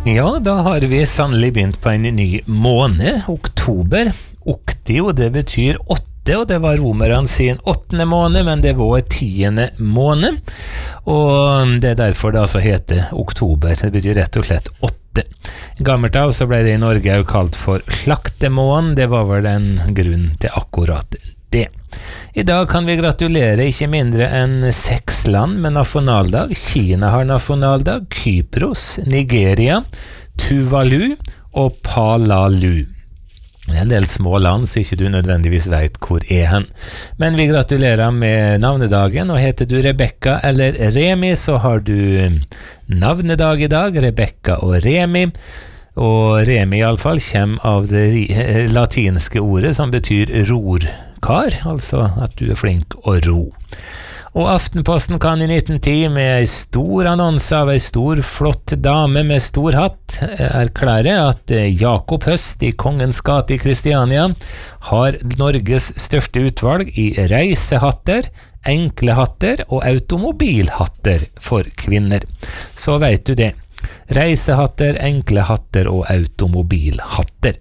Ja, da har vi sannelig begynt på en ny måned, oktober. Oktio, det betyr 8, og det var romerne sin 8. måned, men det var 10. måned. Og det er derfor det altså heter oktober. Det betyr rett og slett 8. I gammelt av så ble det i Norge jo kalt for slaktemånen. Det var vel en grunn til akkurat det. I dag kan vi gratulere ikke mindre enn 6 land med nasjonaldag. Kina har nasjonaldag, Kypros, Nigeria, Tuvalu og Palalu. Det er en del små land, så ikke du nødvendigvis vet hvor er hen. Men vi gratulerer med navnedagen, og heter du Rebecca eller Remi, så har du navnedag i dag, Rebecca og Remi. Og Remi i alle fall kommer av det latinske ordet som betyr rorkar, altså at du er flink å ro. Og Aftenposten kan i 1910 med en stor annonse av en stor, flott dame med stor hatt erklære at Jakob Høst i Kongens gate i Kristiania har Norges største utvalg i reisehatter, enkle hatter og automobilhatter for kvinner. Så vet du det. Reisehatter, enkle hatter og automobilhatter.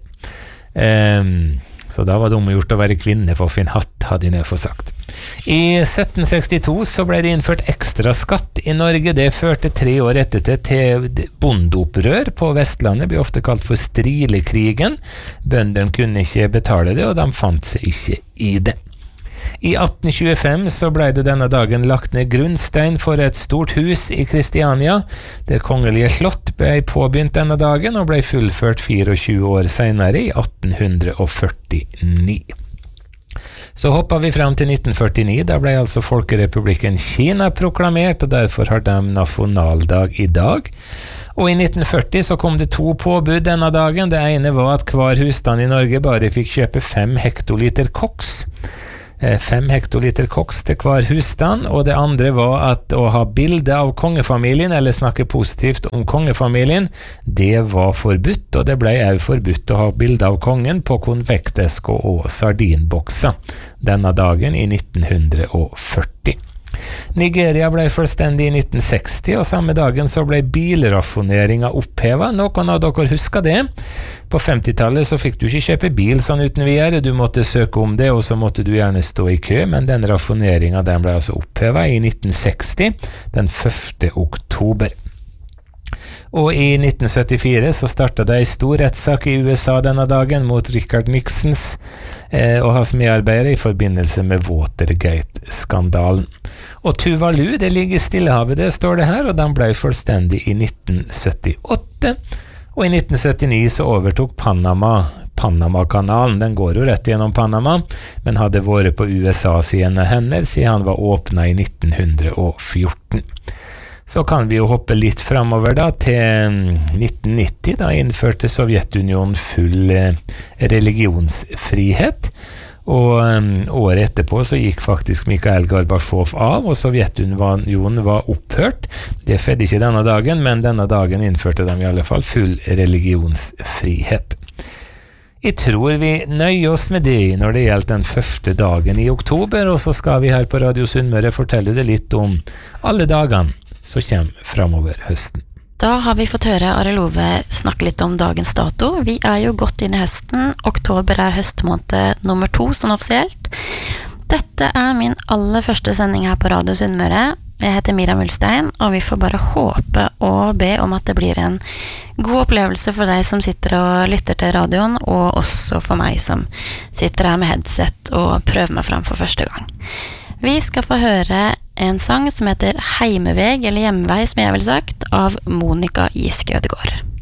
Så da var det omgjort å være kvinne for å finne hatt, hadde jeg få sagt. I 1762 så ble det innført ekstra skatt i Norge. Det førte 3 år etter til bondeopprør på Vestlandet, ble ofte kalt for Strilekrigen. Bøndene kunne ikke betale det, og de fant seg ikke i det. I 1825 så ble det denne dagen lagt ned grunnstein for et stort hus i Kristiania. Det kongelige slott ble påbegynt denne dagen og ble fullført 24 år senere, i 1849. Så hoppet vi frem til 1949, da ble altså Folkerepublikken Kina proklamert, og derfor har de nasjonaldag i dag. Og i 1940 så kom det 2 påbud denne dagen. Det ene var at hver husstand i Norge bare fikk kjøpe 5 hektoliter koks. 5 hektoliter koks til hver husstand, og det andre var at å ha bilde av kongefamilien, eller snakke positivt om kongefamilien, det var forbudt, og det ble også forbudt å ha bilde av kongen på konfektesker og sardinbokser denne dagen i 1940. Nigeria ble fullstendig i 1960, og samme dagen så ble bilraffoneringa opphevet. Noen av dere husker det? På 50-tallet så fikk du ikke kjøpe bil sånn uten videre, du måtte søke om det, og så måtte du gjerne stå i kø, men den raffoneringa den ble altså opphevet i 1960, den 1. oktober. Og i 1974 så startet det en stor rettssak i USA denne dagen mot Richard Nixons og hans medarbeidere i forbindelse med Watergate-skandalen. Og Tuvalu, det ligger i Stillehavet, det står det her, og den ble fullstendig i 1978. Og i 1979 så overtok Panama-kanalen. Den går jo rett gjennom Panama, men hadde vært på USA sine hender siden han var åpnet i 1914. Så kan vi jo hoppe litt fremover da, til 1990. Da innførte Sovjetunionen full religionsfrihet. Og året etterpå så gikk faktisk Mikhail Gorbatsjov av, og Sovjetunionen var opphørt. Det skjedde ikke denne dagen, men denne dagen innførte de i alle fall full religionsfrihet. Jeg tror vi nøyer oss med det når det gjelder den første dagen i oktober, og så skal vi her på Radio Sunnmøre fortelle det litt om alle dagene som kommer fremover høsten. Da har vi fått høre Arild Ove snakke litt om dagens dato. Vi er jo godt inn i høsten. Oktober er høstmåned nummer 2, sånn offisielt. Dette er min aller første sending her på Radio Sunnmøre. Jeg heter Miriam Ulstein, og vi får bare håpe og be om at det blir en god opplevelse for deg som sitter og lytter til radioen, og også for meg som sitter her med headset og prøver meg fram for første gang. Vi skal få høre en sang som heter Heimeveg, eller Hjemvei som jeg vil sagt, av Monica Giske Ødegård.